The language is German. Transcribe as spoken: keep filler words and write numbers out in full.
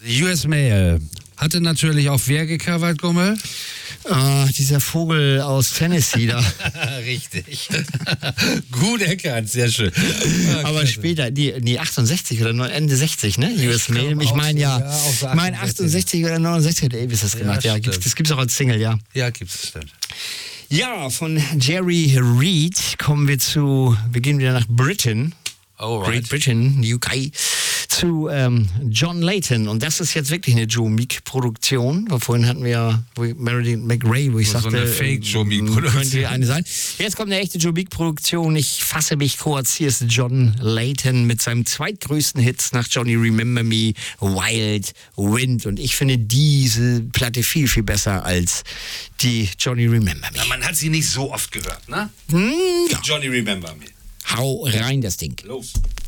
U S Mail hatte natürlich auch wer gecovert, Gummel? Ah, dieser Vogel aus Tennessee da. Richtig. Gut erkannt, sehr schön. Ah, aber später, die, die achtundsechzig oder Ende sechzig, ne? U S Mail. Ich meine ja, ja so mein achtundsechzig oder neunundsechzig hat Elvis das gemacht. Ja, ja gibt's, das gibt's auch als Single, ja. Ja, gibt's, stimmt. Ja, von Jerry Reed kommen wir zu, wir gehen wieder nach Britain. Oh, right. Great Britain, U K, zu ähm, John Layton. Und das ist jetzt wirklich eine Joe Meek-Produktion. Vorhin hatten wir ja Meredith McRae, wo ich so sagte, eine Fake-Joe Meek-Produktion. Könnte eine sein. Jetzt kommt eine echte Joe Meek-Produktion. Ich fasse mich kurz. Hier ist John Layton mit seinem zweitgrößten Hit nach Johnny Remember Me, Wild Wind. Und ich finde diese Platte viel, viel besser als die Johnny Remember Me. Na, man hat sie nicht so oft gehört, ne? Hm, ja. Johnny Remember Me. Hau rein, das Ding. Los.